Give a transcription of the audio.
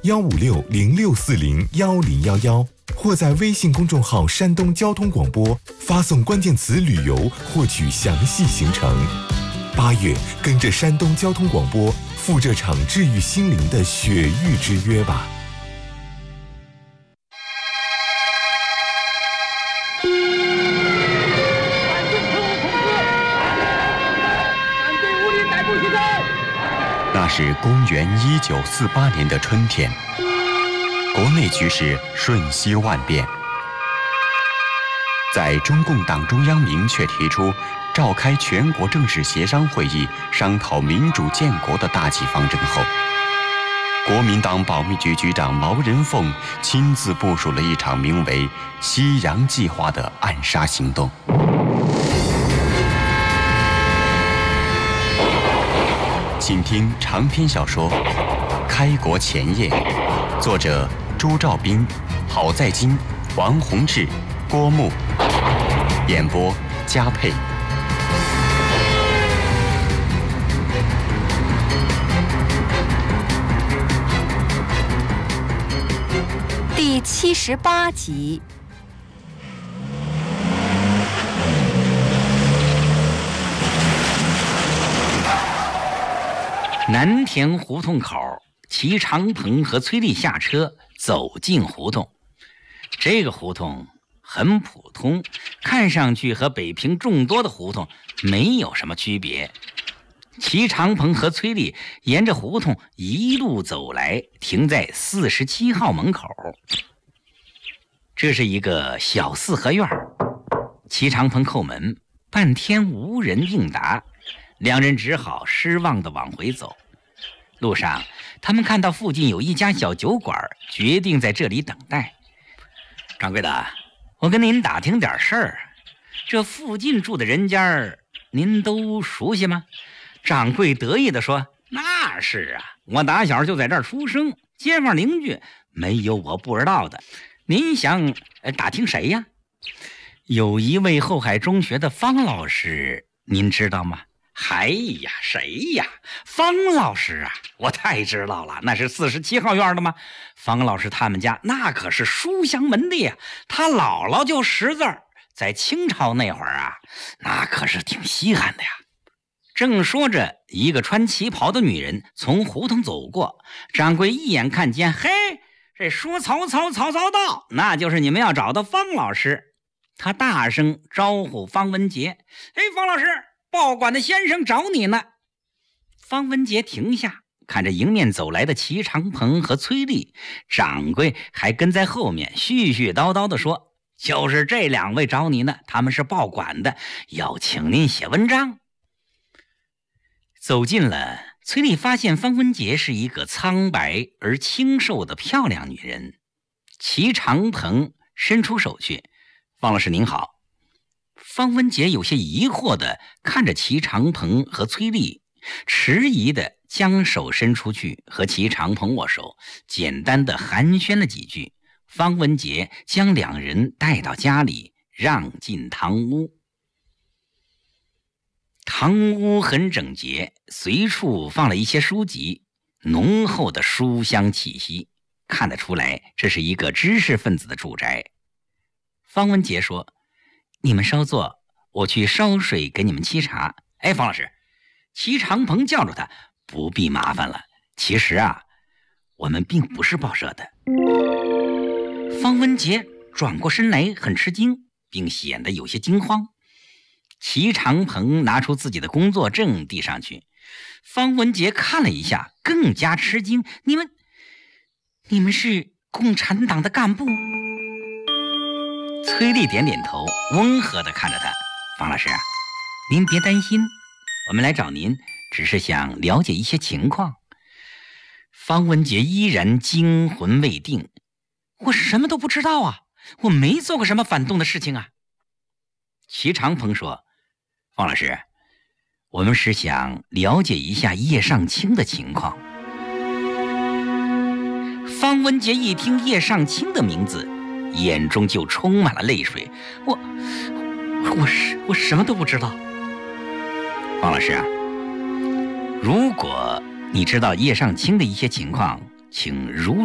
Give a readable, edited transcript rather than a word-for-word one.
15606401011，或在微信公众号山东交通广播发送关键词旅游获取详细行程。8月，跟着山东交通广播赴这场治愈心灵的雪域之约吧。 那是公元1948年的春天，国内局势瞬息万变。在中共党中央明确提出召开全国政治协商会议商讨民主建国的大计方针后，国民党保密局局长毛人凤亲自部署了一场名为“西洋计划”的暗杀行动。请听长篇小说《开国前夜》，作者朱兆斌、郝在金、王洪志、郭牧，演播佳佩。 第78集。 南田胡同口，齐长鹏和崔丽下车走进胡同。这个胡同很普通，看上去和北平众多的胡同没有什么区别。齐长鹏和崔丽沿着胡同一路走来，停在47号门口。这是一个小四合院，齐长鹏叩门，半天无人应答，两人只好失望地往回走。路上他们看到附近有一家小酒馆，决定在这里等待。掌柜的，我跟您打听点事儿，这附近住的人家您都熟悉吗？掌柜得意地说，那是啊，我打小就在这儿出生，街坊邻居没有我不知道的。您想打听谁呀？有一位后海中学的方老师，您知道吗？哎呀，谁呀？方老师啊，我太知道了，那是47号院的吗？方老师他们家那可是书香门第呀，他姥姥就识字儿，在清朝那会儿啊，那可是挺稀罕的呀。正说着，一个穿旗袍的女人从胡同走过，掌柜一眼看见，嘿，这说曹操到，那就是你们要找的方老师。他大声招呼方文杰，哎，方老师，报馆的先生找你呢。方文杰停下，看着迎面走来的齐长鹏和崔丽，掌柜还跟在后面絮絮叨叨地说，就是这两位找你呢，他们是报馆的，要请您写文章。走近了，崔丽发现方文杰是一个苍白而清瘦的漂亮女人。齐长鹏伸出手去，方老师您好。方文杰有些疑惑地看着齐长鹏和崔丽，迟疑地将手伸出去和齐长鹏握手，简单地寒暄了几句。方文杰将两人带到家里，让进堂屋。堂屋很整洁，随处放了一些书籍，浓厚的书香气息，看得出来这是一个知识分子的住宅。方文杰说，你们稍坐，我去烧水给你们沏茶。哎，方老师，齐长鹏叫住他，不必麻烦了，其实啊，我们并不是报社的。方文杰转过身来，很吃惊，并显得有些惊慌。齐长鹏拿出自己的工作证递上去，方文杰看了一下，更加吃惊，你们是共产党的干部？崔丽点点头，温和地看着他，方老师啊，您别担心，我们来找您只是想了解一些情况。方文杰依然惊魂未定，我什么都不知道啊，我没做过什么反动的事情啊。齐长鹏说，方老师，我们是想了解一下叶尚卿的情况。方文杰一听叶尚卿的名字，眼中就充满了泪水。我什么都不知道。方老师啊，如果你知道叶尚卿的一些情况，请如